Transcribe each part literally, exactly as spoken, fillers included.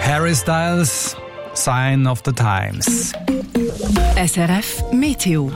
Harry Styles, Sign of the Times. S R F Meteo.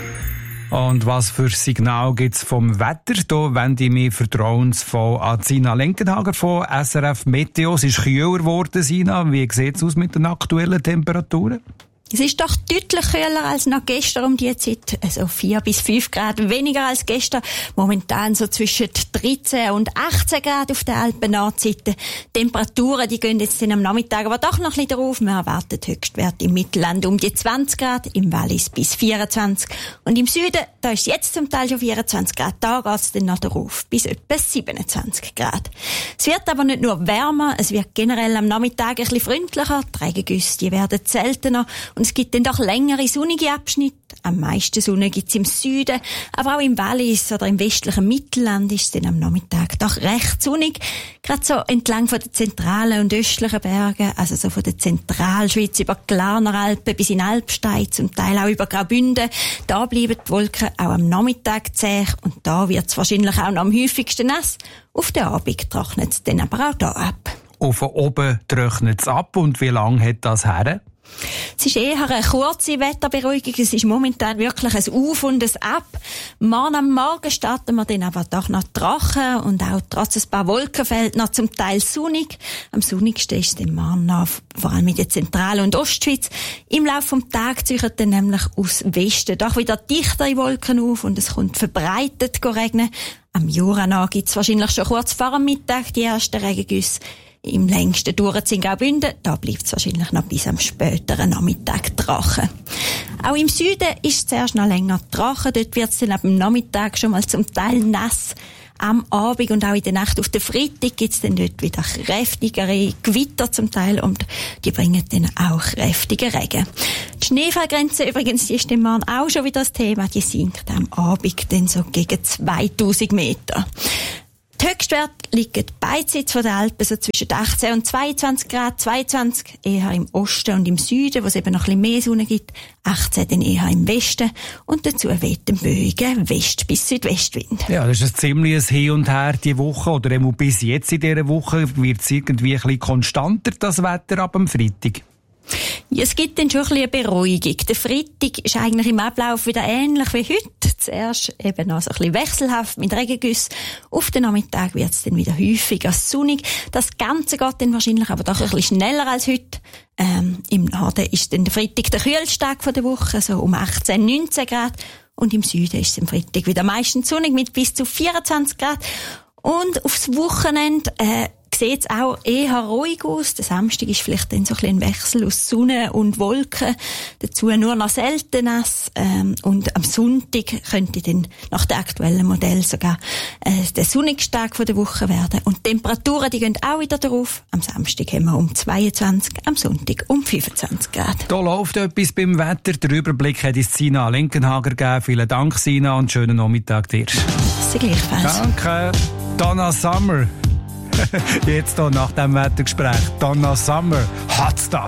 Und was für Signal gibt es vom Wetter? Hier wende ich mich vertrauensvoll an Sina Lenkenhager von S R F Meteo. Es ist kühler geworden, Sina. Wie sieht es aus mit den aktuellen Temperaturen? Es ist doch deutlich kühler als noch gestern um die Zeit. Also vier bis fünf Grad weniger als gestern. Momentan so zwischen dreizehn und achtzehn Grad auf der Alpen-Nordseite. Temperaturen, die gehen jetzt am Nachmittag aber doch noch ein bisschen drauf. Wir erwarten Höchstwerte im Mittelland um die zwanzig Grad, im Wallis bis vierundzwanzig. Und im Süden, da ist jetzt zum Teil schon vierundzwanzig Grad. Da geht es dann noch drauf, bis etwa siebenundzwanzig Grad. Es wird aber nicht nur wärmer, es wird generell am Nachmittag ein bisschen freundlicher. Die Regengüsse, die werden seltener. Und es gibt dann doch längere sonnige Abschnitte. Am meisten Sonne gibt es im Süden, aber auch im Wallis oder im westlichen Mittelland ist es dann am Nachmittag doch recht sonnig. Gerade so entlang von den zentralen und östlichen Bergen, also so von der Zentralschweiz über die Glarner Alpen bis in Alpstein, zum Teil auch über Graubünden. Da bleiben die Wolken auch am Nachmittag zäh und da wird es wahrscheinlich auch noch am häufigsten nass. Auf den Abend trocknet es dann aber auch da ab. Und von oben trocknet es ab. Und wie lange hat das her? Es ist eher eine kurze Wetterberuhigung. Es ist momentan wirklich ein Auf und ein Ab. Morgen am Morgen starten wir dann aber doch noch trocken und auch trotz ein paar Wolkenfelder noch zum Teil sonnig. Am sonnigsten ist es dann morgen noch, vor allem in der Zentral- und Ostschweiz. Im Laufe des Tages ziehen dann nämlich aus Westen doch wieder dichtere Wolken auf und es kommt verbreitet regnen. Am Jura gibt es wahrscheinlich schon kurz vor dem Mittag die ersten Regengüsse. Im längsten durch in Graubünden, da bleibt es wahrscheinlich noch bis am späteren Nachmittag trocken. Auch im Süden ist es zuerst noch länger trocken, dort wird es dann ab dem Nachmittag schon mal zum Teil nass. Am Abend und auch in der Nacht auf den Freitag gibt es dann dort wieder kräftigere Gewitter zum Teil und die bringen dann auch kräftigen Regen. Die Schneefallgrenze übrigens, die ist dann morgen auch schon wieder das Thema, die sinkt am Abend dann so gegen zweitausend Meter. Die Höchstwerte liegen beidseits von den Alpen so zwischen achtzehn und zweiundzwanzig Grad, zweiundzwanzig eher im Osten und im Süden, wo es eben noch ein bisschen mehr Sonne gibt, achtzehn dann eher im Westen und dazu weht ein böiger West- bis Südwestwind. Ja, das ist ein ziemliches Hin und Her diese Woche, oder eben bis jetzt in dieser Woche wird es irgendwie ein bisschen konstanter, das Wetter ab dem Freitag. Ja, es gibt dann schon ein bisschen eine Beruhigung. Der Freitag ist eigentlich im Ablauf wieder ähnlich wie heute. Zuerst eben noch so ein bisschen wechselhaft mit Regengüssen. Auf den Nachmittag wird es dann wieder häufiger sonnig. Das Ganze geht dann wahrscheinlich aber doch ein bisschen schneller als heute. Ähm, im Norden ist dann der Freitag der kühlste Tag der Woche, so um achtzehn, neunzehn Grad. Und im Süden ist es am Freitag wieder meistens sonnig mit bis zu vierundzwanzig Grad. Und aufs Wochenende, äh, sieht es auch eher ruhig aus. Der Samstag ist vielleicht dann so ein bisschen ein Wechsel aus Sonne und Wolken. Dazu nur noch selten nass. Ähm, und am Sonntag könnte dann nach dem aktuellen Modell sogar äh, der sonnigste Tag der Woche werden. Und die Temperaturen, die gehen auch wieder drauf. Am Samstag haben wir um zweiundzwanzig, am Sonntag um fünfundzwanzig Grad. Da läuft etwas beim Wetter. Der Überblick hat es Sina Lenkenhager gegeben. Vielen Dank, Sina, und schönen Nachmittag dir. Das gleichfalls. Danke. Donna Summer. Jetzt hier nach dem Wettergespräch. Donna Summer. Hot Stuff.